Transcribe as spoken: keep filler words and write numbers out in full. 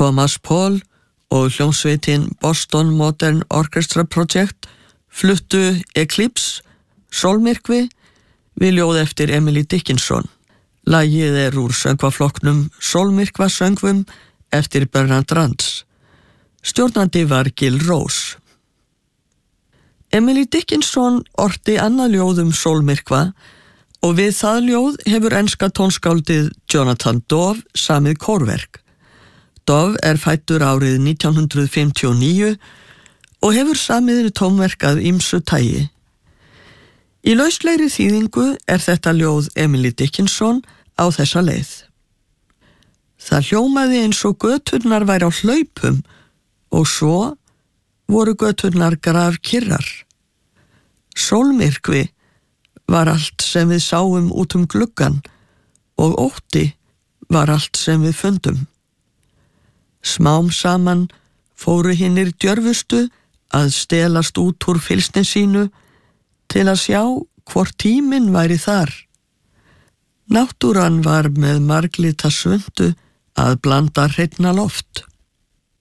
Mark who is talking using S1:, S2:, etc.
S1: Thomas Paul og hljómsveitin Boston Modern Orchestra Project fluttu Eclipse, Sólmyrkvi, við ljóð eftir Emily Dickinson. Lagið er úr söngvaflokknum Sólmyrkva söngvum eftir Bernard Rands. Stjórnandi var Gil Rose. Emily Dickinson orti annað ljóð um Sólmyrkva og við það ljóð hefur enska tónskáldið Jonathan Dove samið kórverk. Dove er fæddur árið nítján hundrað fimmtíu og níu og hefur samið tónverk að ýmsu tagi. Í lauslegri þýðingu er þetta ljóð Emily Dickinson á þessa leið. Það hljómaði eins og göturnar væri á hlaupum og svo voru göturnar grafkyrrar. Sólmyrkvi var allt sem við sáum út um gluggan og ótti var allt sem við fundum. Smám saman fóru hinnir djörfustu að stelast út úr fylsni sínu til að sjá hvort tíminn væri þar. Náttúran var með marglita svuntu að blanda hreinna loft.